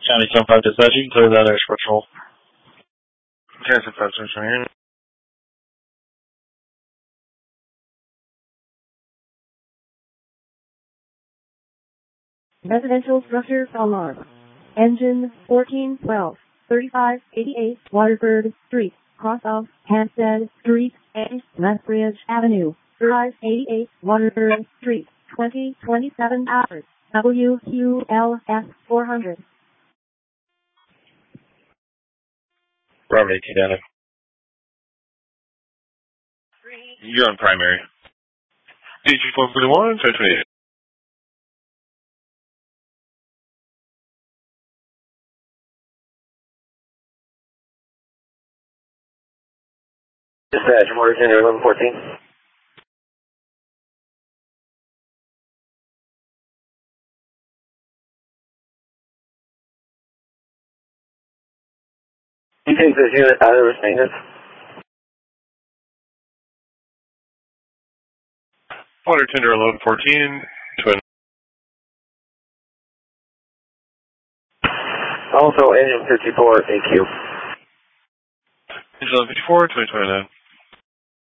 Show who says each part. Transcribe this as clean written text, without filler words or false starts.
Speaker 1: County 75 dispatch, you can clear that air patrol.
Speaker 2: Okay, 75 here.
Speaker 3: Residential structure alarm. Engine 1412, 3588 Waterford Street, cross of Hampstead Street, and Lethbridge Avenue, Drive 88 Waterford Street, 2027 hours, WQLS 400.
Speaker 2: Bravo 18 down. You're on primary. DG441, 528. Dispatch, Water Tender 1114. You take this unit out of the maintenance? Water Tender 1114, twin. Also, engine 54, AQ. Engine 54, 2029.